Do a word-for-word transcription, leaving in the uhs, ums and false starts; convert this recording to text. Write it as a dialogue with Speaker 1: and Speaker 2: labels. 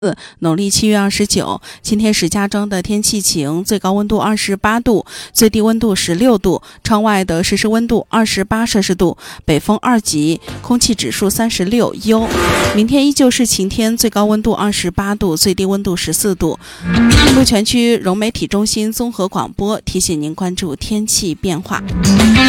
Speaker 1: 农历七月二十九，今天石家庄的天气晴，最高温度二十八度，最低温度十六度，窗外的实时温度二十八摄氏度，北风二级，空气指数三十六，优。明天依旧是晴天，最高温度二十八度，最低温度十四度。鹿泉区融媒体中心综合广播提醒您关注天气变化。